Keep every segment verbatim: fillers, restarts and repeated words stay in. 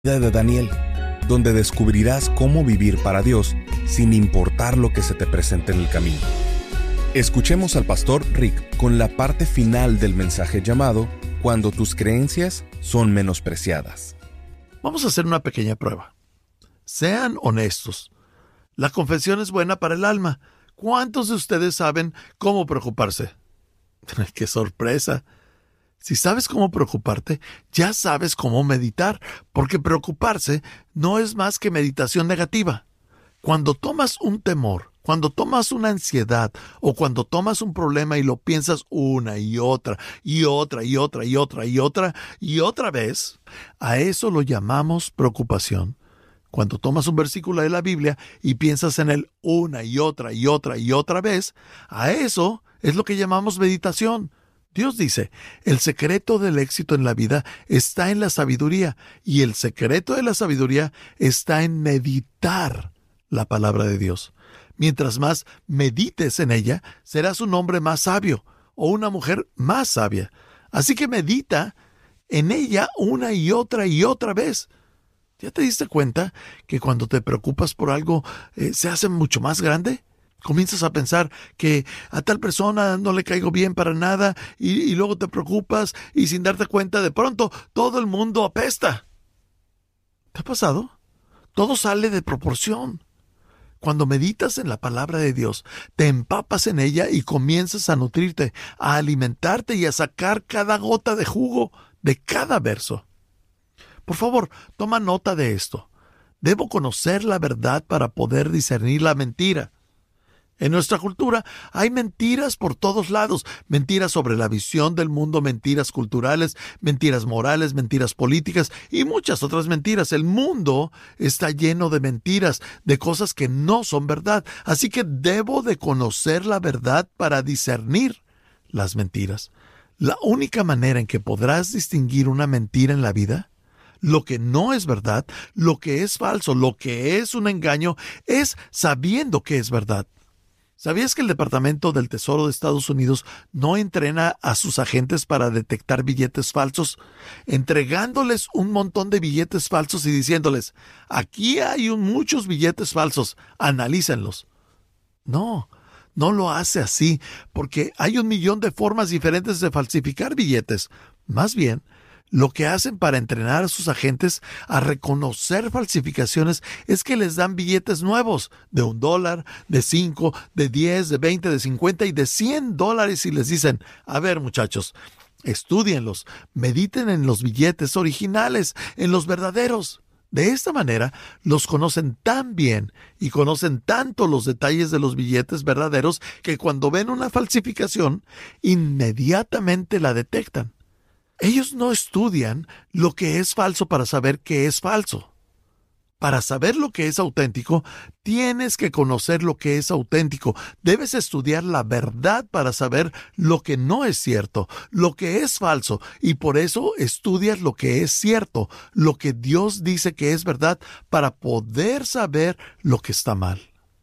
de Daniel, donde descubrirás cómo vivir para Dios sin importar lo que se te presente en el camino. Escuchemos al pastor Rick con la parte final del mensaje llamado Cuando tus creencias son menospreciadas. Vamos a hacer una pequeña prueba. Sean honestos. La confesión es buena para el alma. ¿Cuántos de ustedes saben cómo preocuparse? ¡Qué sorpresa! Si sabes cómo preocuparte, ya sabes cómo meditar, porque preocuparse no es más que meditación negativa. Cuando tomas un temor, cuando tomas una ansiedad o cuando tomas un problema y lo piensas una y otra y otra y otra y otra y otra y otra vez, a eso lo llamamos preocupación. Cuando tomas un versículo de la Biblia y piensas en él una y otra y otra y otra vez, a eso es lo que llamamos meditación. Dios dice, el secreto del éxito en la vida está en la sabiduría, y el secreto de la sabiduría está en meditar la palabra de Dios. Mientras más medites en ella, serás un hombre más sabio o una mujer más sabia. Así que medita en ella una y otra y otra vez. ¿Ya te diste cuenta que cuando te preocupas por algo eh, se hace mucho más grande? Comienzas a pensar que a tal persona no le caigo bien para nada y, y luego te preocupas y sin darte cuenta de pronto todo el mundo apesta. ¿Te ha pasado? Todo sale de proporción. Cuando meditas en la palabra de Dios, te empapas en ella y comienzas a nutrirte, a alimentarte y a sacar cada gota de jugo de cada verso. Por favor, toma nota de esto. Debo conocer la verdad para poder discernir la mentira. En nuestra cultura hay mentiras por todos lados, mentiras sobre la visión del mundo, mentiras culturales, mentiras morales, mentiras políticas y muchas otras mentiras. El mundo está lleno de mentiras, de cosas que no son verdad. Así que debo de conocer la verdad para discernir las mentiras. La única manera en que podrás distinguir una mentira en la vida, lo que no es verdad, lo que es falso, lo que es un engaño, es sabiendo que es verdad. ¿Sabías que el Departamento del Tesoro de Estados Unidos no entrena a sus agentes para detectar billetes falsos, entregándoles un montón de billetes falsos y diciéndoles, aquí hay un, muchos billetes falsos, analícenlos? No, no lo hace así, porque hay un millón de formas diferentes de falsificar billetes. Más bien, lo que hacen para entrenar a sus agentes a reconocer falsificaciones es que les dan billetes nuevos de un dólar, de cinco, de diez, de veinte, de cincuenta y de cien dólares y les dicen, a ver muchachos, estúdienlos, mediten en los billetes originales, en los verdaderos. De esta manera, los conocen tan bien y conocen tanto los detalles de los billetes verdaderos que cuando ven una falsificación, inmediatamente la detectan. Ellos no estudian lo que es falso para saber qué es falso. Para saber lo que es auténtico, tienes que conocer lo que es auténtico. Debes estudiar la verdad para saber lo que no es cierto, lo que es falso, y por eso estudias lo que es cierto, lo que Dios dice que es verdad, para poder saber lo que está mal.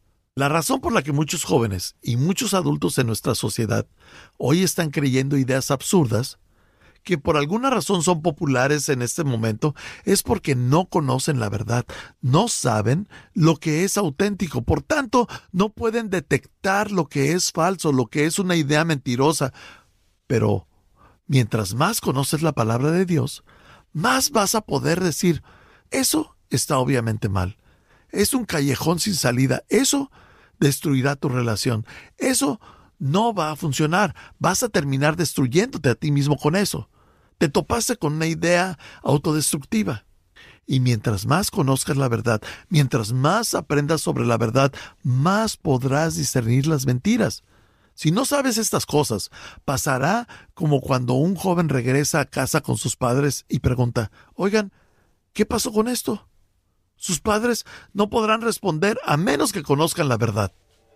La razón por la que muchos jóvenes y muchos adultos en nuestra sociedad hoy están creyendo ideas absurdas, que por alguna razón son populares en este momento, es porque no conocen la verdad, no saben lo que es auténtico, por tanto, no pueden detectar lo que es falso, lo que es una idea mentirosa. Pero mientras más conoces la palabra de Dios, más vas a poder decir, eso está obviamente mal, es un callejón sin salida, eso destruirá tu relación, eso no va a funcionar, vas a terminar destruyéndote a ti mismo con eso. Te topaste con una idea autodestructiva. Y mientras más conozcas la verdad, mientras más aprendas sobre la verdad, más podrás discernir las mentiras. Si no sabes estas cosas, pasará como cuando un joven regresa a casa con sus padres y pregunta, oigan, ¿qué pasó con esto? Sus padres no podrán responder a menos que conozcan la verdad.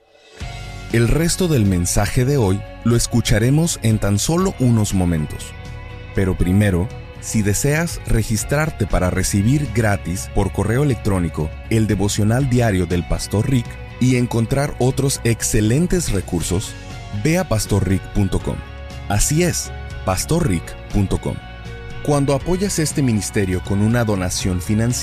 El resto del mensaje de hoy lo escucharemos en tan solo unos momentos. Pero primero, si deseas registrarte para recibir gratis por correo electrónico el devocional diario del Pastor Rick y encontrar otros excelentes recursos, ve a pastor rick punto com. Así es, pastor rick punto com. Cuando apoyas este ministerio con una donación financiera,